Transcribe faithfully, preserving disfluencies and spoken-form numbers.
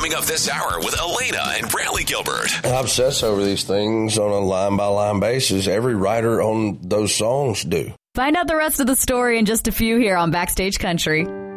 Coming up this hour with Elena and Brantley Gilbert. I obsess over these things on a line-by-line basis. Every writer on those songs do. Find out the rest of the story in just a few here on Backstage Country.